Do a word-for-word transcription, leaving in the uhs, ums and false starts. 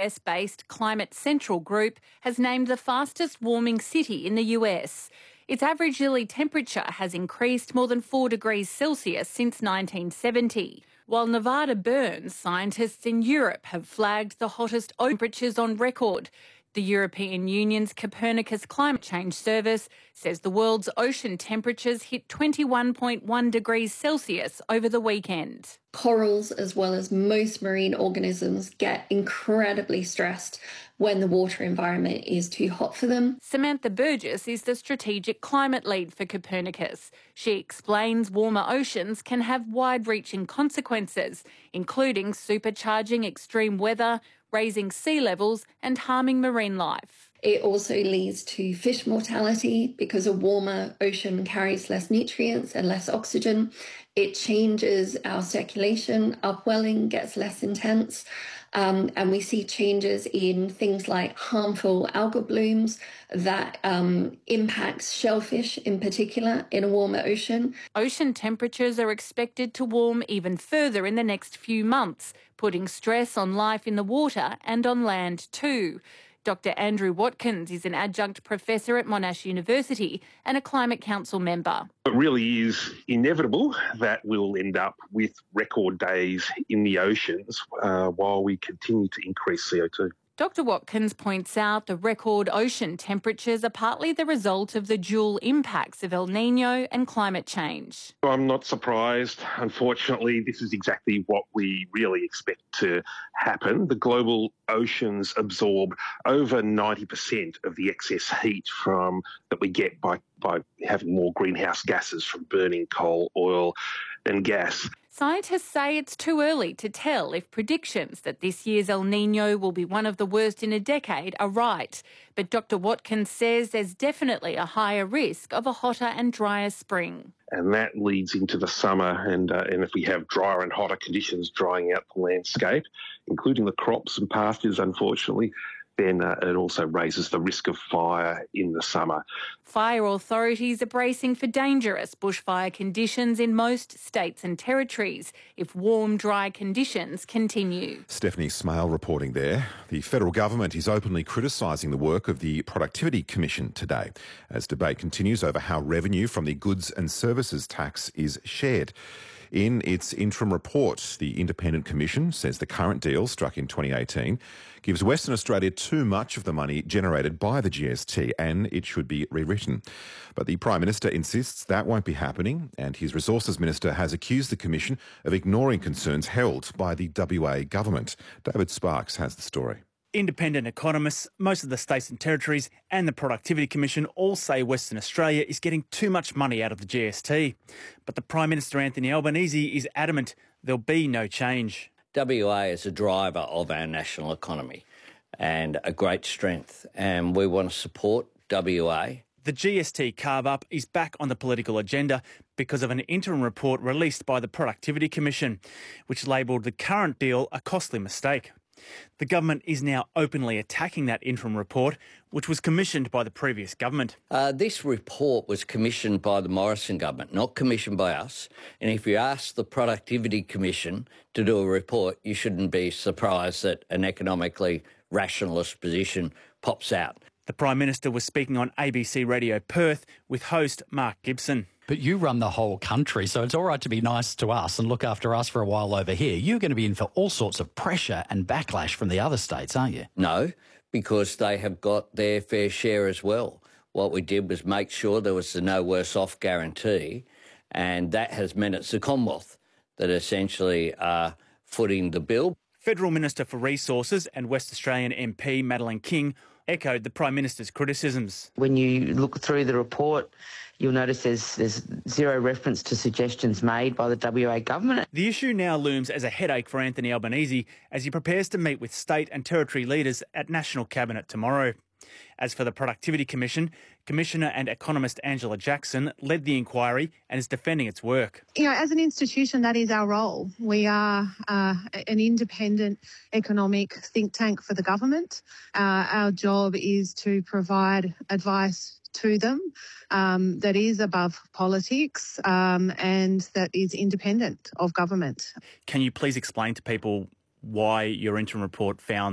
S-based Climate Central Group has named the fastest warming city in the U S. Its average yearly temperature has increased more than four degrees Celsius since nineteen seventy. While Nevada burns, scientists in Europe have flagged the hottest temperatures on record. The European Union's Copernicus Climate Change Service says the world's ocean temperatures hit twenty-one point one degrees Celsius over the weekend. Corals, as well as most marine organisms, get incredibly stressed when the water environment is too hot for them. Samantha Burgess is the strategic climate lead for Copernicus. She explains warmer oceans can have wide-reaching consequences, including supercharging extreme weather, raising sea levels and harming marine life. It also leads to fish mortality because a warmer ocean carries less nutrients and less oxygen. It changes our circulation, upwelling gets less intense, um, and we see changes in things like harmful algal blooms that um, impacts shellfish in particular in a warmer ocean. Ocean temperatures are expected to warm even further in the next few months, putting stress on life in the water and on land too. Doctor Andrew Watkins is an adjunct professor at Monash University and a Climate Council member. It really is inevitable that we'll end up with record days in the oceans uh, while we continue to increase C O two. Doctor Watkins points out the record ocean temperatures are partly the result of the dual impacts of El Niño and climate change. I'm not surprised. Unfortunately, this is exactly what we really expect to happen. The global oceans absorb over ninety percent of the excess heat from that we get by, by having more greenhouse gases from burning coal, oil and gas. Scientists say it's too early to tell if predictions that this year's El Niño will be one of the worst in a decade are right. But Doctor Watkins says there's definitely a higher risk of a hotter and drier spring. And that leads into the summer, and uh, and if we have drier and hotter conditions drying out the landscape, including the crops and pastures, unfortunately, then uh, it also raises the risk of fire in the summer. Fire authorities are bracing for dangerous bushfire conditions in most states and territories if warm, dry conditions continue. Stephanie Smale reporting there. The federal government is openly criticising the work of the Productivity Commission today as debate continues over how revenue from the goods and services tax is shared. In its interim report, the Independent Commission says the current deal, struck in twenty eighteen, gives Western Australia too much of the money generated by the G S T and it should be rewritten. But the Prime Minister insists that won't be happening, and his Resources Minister has accused the Commission of ignoring concerns held by the W A government. David Sparks has the story. Independent economists, most of the states and territories and the Productivity Commission all say Western Australia is getting too much money out of the G S T. But the Prime Minister Anthony Albanese is adamant there'll be no change. W A is a driver of our national economy and a great strength, and we want to support W A. The G S T carve-up is back on the political agenda because of an interim report released by the Productivity Commission, which labelled the current deal a costly mistake. The government is now openly attacking that interim report, which was commissioned by the previous government. Uh, this report was commissioned by the Morrison government, not commissioned by us. And if you ask the Productivity Commission to do a report, you shouldn't be surprised that an economically rationalist position pops out. The Prime Minister was speaking on A B C Radio Perth with host Mark Gibson. But you run the whole country, so it's all right to be nice to us and look after us for a while over here. You're going to be in for all sorts of pressure and backlash from the other states, aren't you? No, because they have got their fair share as well. What we did was make sure there was the no worse off guarantee, and that has meant it's the Commonwealth that essentially are footing the bill. Federal Minister for Resources and West Australian M P Madeleine King echoed the Prime Minister's criticisms. When you look through the report, you'll notice there's, there's zero reference to suggestions made by the W A government. The issue now looms as a headache for Anthony Albanese as he prepares to meet with state and territory leaders at National Cabinet tomorrow. As for the Productivity Commission, Commissioner and economist Angela Jackson led the inquiry and is defending its work. You know, as an institution, that is our role. We are uh, an independent economic think tank for the government. Uh, our job is to provide advice to them um, that is above politics um, and that is independent of government. Can you please explain to people why your interim report found